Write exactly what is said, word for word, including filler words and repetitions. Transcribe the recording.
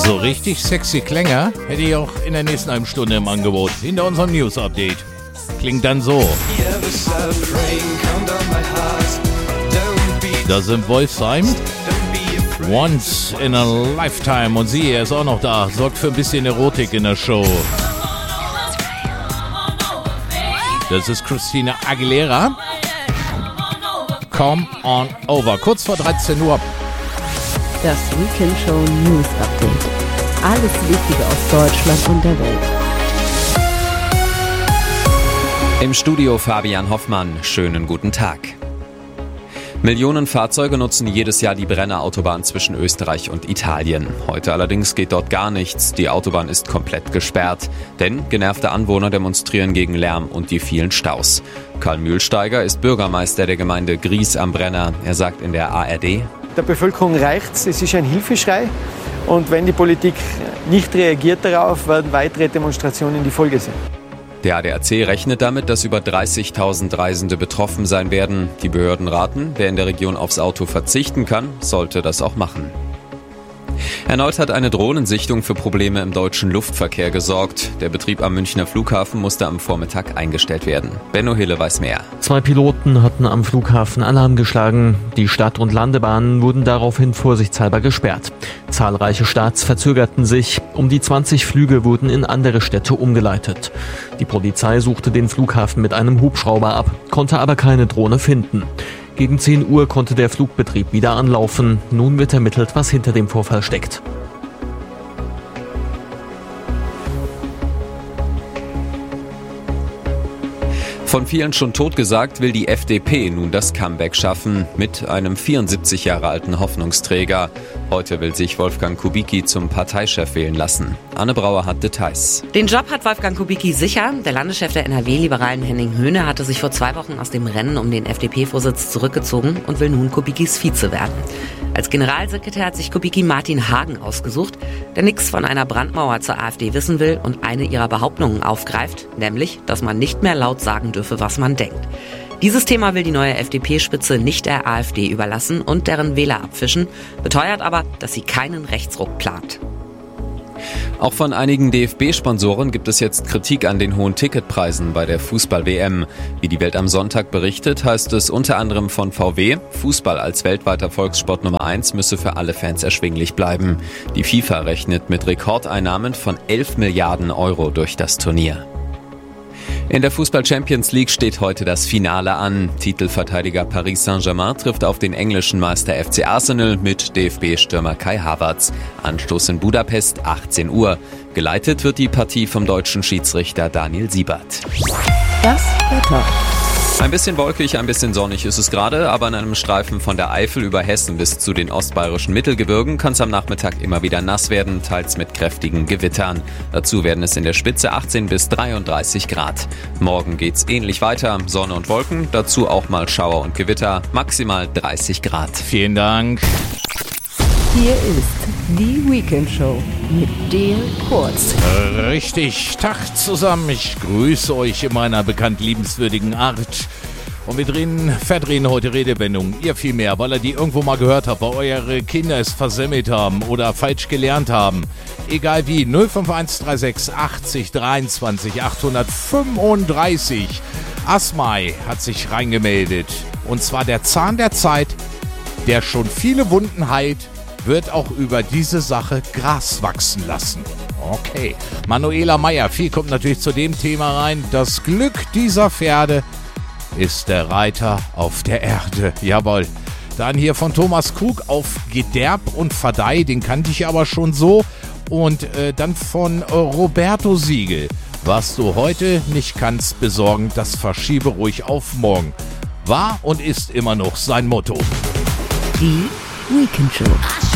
So richtig sexy Klänge hätte ich auch in der nächsten halben Stunde im Angebot. Hinter unserem News-Update. Klingt dann so. Da sind Wolfsheim. Once in a Lifetime. Und sie, er ist auch noch da. Sorgt für ein bisschen Erotik in der Show. Das ist Christina Aguilera. Come on over. Kurz vor dreizehn Uhr. Das Weekend Show News Update. Alles Wichtige aus Deutschland und der Welt. Im Studio Fabian Hoffmann. Schönen guten Tag. Millionen Fahrzeuge nutzen jedes Jahr die Brennerautobahn zwischen Österreich und Italien. Heute allerdings geht dort gar nichts. Die Autobahn ist komplett gesperrt. Denn genervte Anwohner demonstrieren gegen Lärm und die vielen Staus. Karl Mühlsteiger ist Bürgermeister der Gemeinde Gries am Brenner. Er sagt in der A R D: Der Bevölkerung reicht's, es ist ein Hilfeschrei. Und wenn die Politik nicht reagiert darauf, werden weitere Demonstrationen die Folge sein. Der A D A C rechnet damit, dass über dreißigtausend Reisende betroffen sein werden. Die Behörden raten, wer in der Region aufs Auto verzichten kann, sollte das auch machen. Erneut hat eine Drohnensichtung für Probleme im deutschen Luftverkehr gesorgt. Der Betrieb am Münchner Flughafen musste am Vormittag eingestellt werden. Benno Hille weiß mehr. Zwei Piloten hatten am Flughafen Alarm geschlagen. Die Stadt- und Landebahnen wurden daraufhin vorsichtshalber gesperrt. Zahlreiche Starts verzögerten sich. Um die zwanzig Flüge wurden in andere Städte umgeleitet. Die Polizei suchte den Flughafen mit einem Hubschrauber ab, konnte aber keine Drohne finden. Gegen zehn Uhr konnte der Flugbetrieb wieder anlaufen. Nun wird ermittelt, was hinter dem Vorfall steckt. Von vielen schon totgesagt, will die F D P nun das Comeback schaffen mit einem vierundsiebzig Jahre alten Hoffnungsträger. Heute will sich Wolfgang Kubicki zum Parteichef wählen lassen. Anne Brauer hat Details. Den Job hat Wolfgang Kubicki sicher. Der Landeschef der N R W-Liberalen Henning Höhne hatte sich vor zwei Wochen aus dem Rennen um den F D P-Vorsitz zurückgezogen und will nun Kubickis Vize werden. Als Generalsekretär hat sich Kubicki Martin Hagen ausgesucht, der nichts von einer Brandmauer zur AfD wissen will und eine ihrer Behauptungen aufgreift, nämlich, dass man nicht mehr laut sagen dürfe, was man denkt. Dieses Thema will die neue F D P-Spitze nicht der AfD überlassen und deren Wähler abfischen, beteuert aber, dass sie keinen Rechtsruck plant. Auch von einigen D F B-Sponsoren gibt es jetzt Kritik an den hohen Ticketpreisen bei der Fußball-W M. Wie die Welt am Sonntag berichtet, heißt es unter anderem von V W, Fußball als weltweiter Volkssport Nummer eins müsse für alle Fans erschwinglich bleiben. Die FIFA rechnet mit Rekordeinnahmen von elf Milliarden Euro durch das Turnier. In der Fußball-Champions League steht heute das Finale an. Titelverteidiger Paris Saint-Germain trifft auf den englischen Meister F C Arsenal mit D F B-Stürmer Kai Havertz. Anstoß in Budapest, achtzehn Uhr. Geleitet wird die Partie vom deutschen Schiedsrichter Daniel Siebert. Das Wetter. Ein bisschen wolkig, ein bisschen sonnig ist es gerade, aber in einem Streifen von der Eifel über Hessen bis zu den ostbayerischen Mittelgebirgen kann es am Nachmittag immer wieder nass werden, teils mit kräftigen Gewittern. Dazu werden es in der Spitze achtzehn bis dreiunddreißig Grad. Morgen geht's ähnlich weiter, Sonne und Wolken, dazu auch mal Schauer und Gewitter, maximal dreißig Grad. Vielen Dank. Hier ist die Weekend Show mit Dale Kurz. Richtig, Tag zusammen. Ich grüße euch in meiner bekannt liebenswürdigen Art. Und wir drehen, verdrehen heute Redewendungen. Ihr vielmehr, weil ihr die irgendwo mal gehört habt, weil eure Kinder es versemmelt haben oder falsch gelernt haben. Egal wie, null fünf eins drei sechs achtzig dreiundzwanzig achthundertfünfunddreißig. Asmai hat sich reingemeldet. Und zwar der Zahn der Zeit, der schon viele Wunden heilt, wird auch über diese Sache Gras wachsen lassen. Okay. Manuela Meyer, viel kommt natürlich zu dem Thema rein. Das Glück dieser Pferde ist der Reiter auf der Erde. Jawohl. Dann hier von Thomas Krug auf Gederb und Verdeih, den kannte ich aber schon so. Und äh, dann von äh, Roberto Siegel. Was du heute nicht kannst besorgen, das verschiebe ruhig auf morgen. War und ist immer noch sein Motto. Die Weekend Show.